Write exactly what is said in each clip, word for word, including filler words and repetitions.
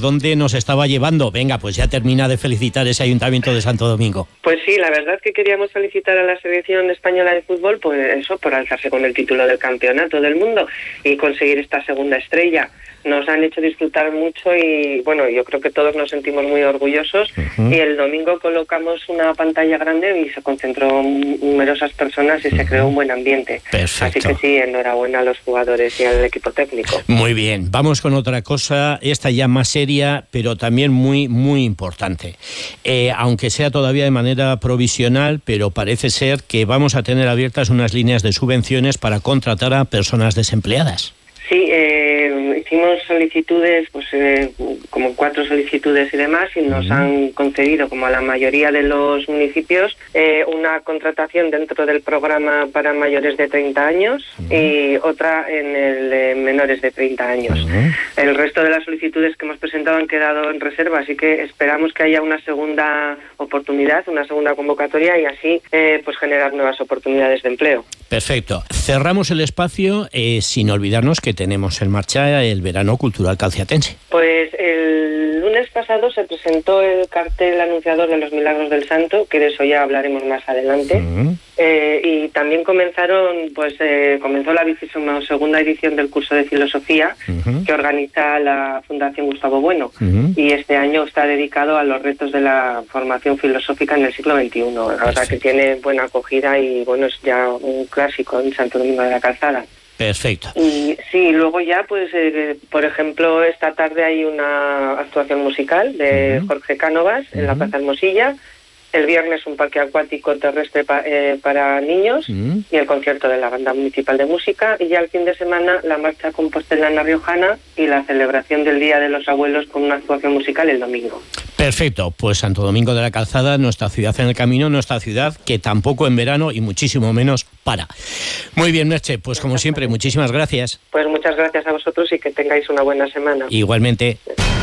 dónde nos estaba llevando. Venga, pues ya termina de felicitar ese Ayuntamiento de Santo Domingo. Pues sí, la verdad que queríamos felicitar a la selección española de fútbol, pues eso, por alzarse con el título del campeonato del mundo y conseguir esta segunda estrella. Nos han hecho disfrutar mucho y, bueno, yo creo que todos nos sentimos muy orgullosos. Uh-huh. Y el domingo colocamos una pantalla grande y se concentró numerosas personas y uh-huh. se creó un buen ambiente. Perfecto. Así que sí, enhorabuena a los jugadores y al equipo técnico. Muy bien, vamos con otra cosa, esta ya más seria, pero también muy, muy importante. Eh, aunque sea todavía de manera provisional, pero parece ser que vamos a tener abiertas unas líneas de subvenciones para contratar a personas desempleadas. Sí, eh, hicimos solicitudes, pues eh, como cuatro solicitudes y demás, y nos uh-huh. han concedido, como a la mayoría de los municipios, eh, una contratación dentro del programa para mayores de treinta años uh-huh. y otra en el de menores de treinta años. Uh-huh. El resto de las solicitudes que hemos presentado han quedado en reserva, así que esperamos que haya una segunda oportunidad, una segunda convocatoria y así eh, pues generar nuevas oportunidades de empleo. Perfecto. Cerramos el espacio eh, sin olvidarnos que tenemos en marcha el Verano Cultural Calciatense. Pues el lunes pasado se presentó el cartel anunciador de los Milagros del Santo, que de eso ya hablaremos más adelante. Uh-huh. Eh, y también comenzaron, pues eh, comenzó la vigésima-segunda edición del curso de filosofía uh-huh. que organiza la Fundación Gustavo Bueno. Uh-huh. Y este año está dedicado a los retos de la formación filosófica en el siglo veintiuno. La verdad que tiene buena acogida y bueno, es ya un clásico en Santo Domingo de la Calzada. Perfecto. Y sí, luego ya, pues, eh, por ejemplo, esta tarde hay una actuación musical de uh-huh. Jorge Cánovas en uh-huh. la Plaza Hermosilla. El viernes un parque acuático terrestre pa, eh, para niños uh-huh. y el concierto de la Banda Municipal de Música. Y ya el fin de semana la marcha compostelana riojana y la celebración del Día de los Abuelos con una actuación musical el domingo. Perfecto, pues Santo Domingo de la Calzada, nuestra ciudad en el camino, nuestra ciudad que tampoco en verano y muchísimo menos para. Muy bien, Merche, pues como siempre, muchísimas gracias. Pues muchas gracias a vosotros y que tengáis una buena semana. Igualmente.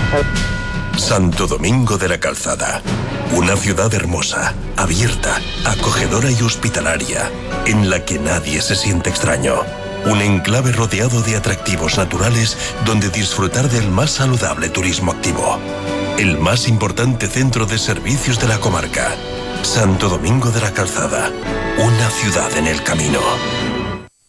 Santo Domingo de la Calzada, una ciudad hermosa, abierta, acogedora y hospitalaria, en la que nadie se siente extraño. Un enclave rodeado de atractivos naturales donde disfrutar del más saludable turismo activo. El más importante centro de servicios de la comarca. Santo Domingo de la Calzada, una ciudad en el camino.